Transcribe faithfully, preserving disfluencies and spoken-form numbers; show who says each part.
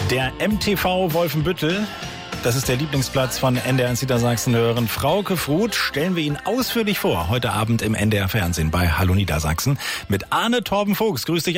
Speaker 1: Der M T V Wolfenbüttel, das ist der Lieblingsplatz von N D R eins Niedersachsen-Hörerin Frauke Fruth. Stellen wir ihn ausführlich vor, heute Abend im N D R Fernsehen bei Hallo Niedersachsen mit Arne Torben Fuchs. Grüß dich.